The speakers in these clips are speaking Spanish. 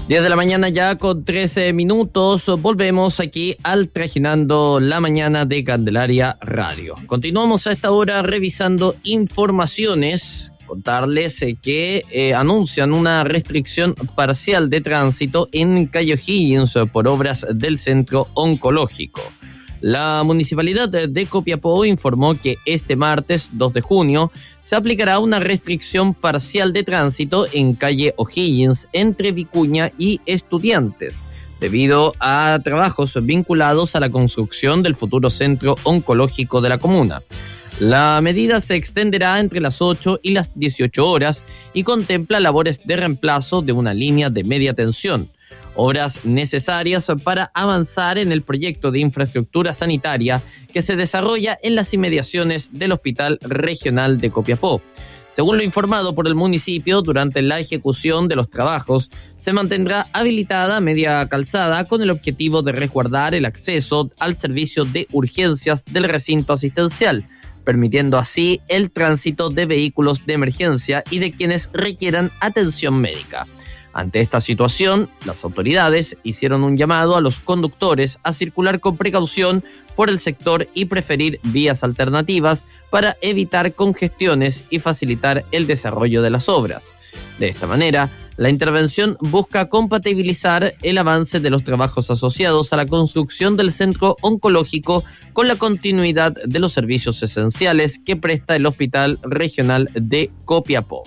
10 de la mañana ya con 13 minutos, volvemos aquí al Trajinando la Mañana de Candelaria Radio. Continuamos a esta hora revisando informaciones, contarles que anuncian una restricción parcial de tránsito en calle O'Higgins por obras del centro oncológico. La Municipalidad de Copiapó informó que este martes 2 de junio se aplicará una restricción parcial de tránsito en calle O'Higgins entre Vicuña y Estudiantes, debido a trabajos vinculados a la construcción del futuro centro oncológico de la comuna. La medida se extenderá entre las 8 y las 18 horas y contempla labores de reemplazo de una línea de media tensión, obras necesarias para avanzar en el proyecto de infraestructura sanitaria que se desarrolla en las inmediaciones del Hospital Regional de Copiapó. Según lo informado por el municipio, durante la ejecución de los trabajos se mantendrá habilitada media calzada con el objetivo de resguardar el acceso al servicio de urgencias del recinto asistencial, permitiendo así el tránsito de vehículos de emergencia y de quienes requieran atención médica. Ante esta situación, las autoridades hicieron un llamado a los conductores a circular con precaución por el sector y preferir vías alternativas para evitar congestiones y facilitar el desarrollo de las obras. De esta manera, la intervención busca compatibilizar el avance de los trabajos asociados a la construcción del centro oncológico con la continuidad de los servicios esenciales que presta el Hospital Regional de Copiapó.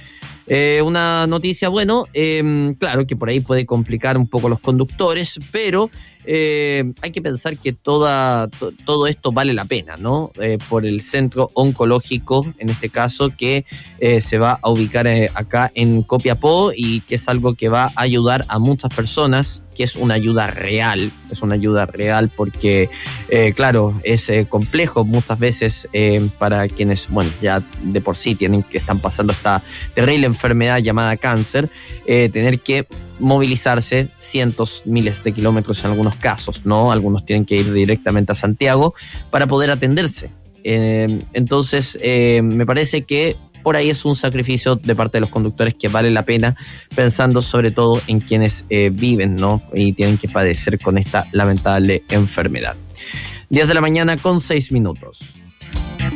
Una noticia, claro que por ahí puede complicar un poco a los conductores, pero hay que pensar que todo esto vale la pena, ¿no? Por el centro oncológico, en este caso, que se va a ubicar acá en Copiapó y que es algo que va a ayudar a muchas personas, que es una ayuda real porque, claro, es complejo muchas veces para quienes, ya de por sí están pasando esta terrible enfermedad llamada cáncer, tener que movilizarse cientos, miles de kilómetros en algunos casos, ¿no? Algunos tienen que ir directamente a Santiago para poder atenderse. Entonces, me parece que por ahí es un sacrificio de parte de los conductores que vale la pena, pensando sobre todo en quienes viven, ¿no? Y tienen que padecer con esta lamentable enfermedad. 10 de la mañana con 6 minutos.